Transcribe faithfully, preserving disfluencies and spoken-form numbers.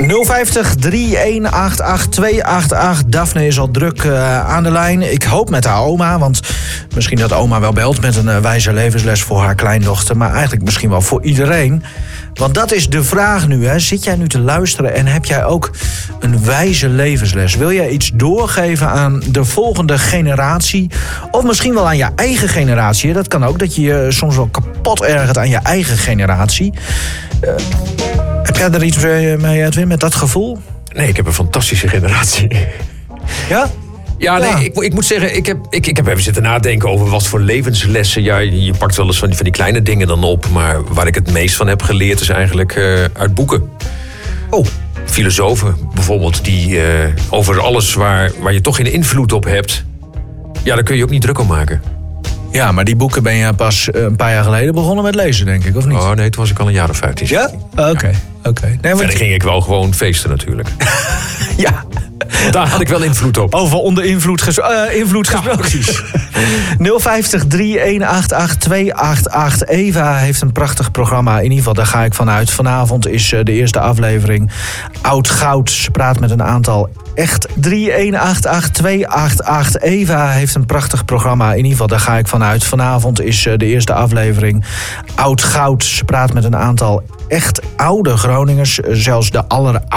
nul vijftig, drie een acht acht, twee acht acht. Daphne is al druk uh, aan de lijn. Ik hoop met haar oma, want misschien dat oma wel belt met een uh, wijze levensles voor haar kleindochter. Maar eigenlijk misschien wel voor iedereen. Want dat is de vraag nu, hè. Zit jij nu te luisteren en heb jij ook een wijze levensles? Wil jij iets doorgeven aan de volgende generatie? Of misschien wel aan je eigen generatie? Dat kan ook, dat je je soms wel kapot ergert aan je eigen generatie. Uh, heb jij er iets mee, Edwin, met dat gevoel? Nee, ik heb een fantastische generatie. Ja? Ja, nee, ja. Ik, ik moet zeggen, ik heb, ik, ik heb even zitten nadenken over wat voor levenslessen. Ja, je pakt wel eens van die, van die kleine dingen dan op. Maar waar ik het meest van heb geleerd is eigenlijk uh, uit boeken. Oh. Filosofen bijvoorbeeld, die uh, over alles waar, waar je toch geen invloed op hebt. Ja, daar kun je ook niet druk om maken. Ja, maar die boeken ben je pas een paar jaar geleden begonnen met lezen, denk ik, of niet? Oh nee, toen was ik al een jaar of vijftien. Ja? Oké. Okay. Ja. Okay. Nee, Verder ging ik wel gewoon feesten natuurlijk. Ja. Daar had ik wel invloed op. Over onder invloed, ges- uh, invloed gesproken. Ja, nul vijftig, drie een acht acht, twee acht acht. Eva heeft een prachtig programma. In ieder geval, daar ga ik vanuit. Vanavond is uh, de eerste aflevering. Oud Goud. Ze praat met een aantal echt. drie een acht acht, twee acht acht. Eva heeft een prachtig programma. In ieder geval, daar ga ik vanuit. Vanavond is uh, de eerste aflevering. Oud Goud. Ze praat met een aantal echt oude Groningers. Zelfs de aller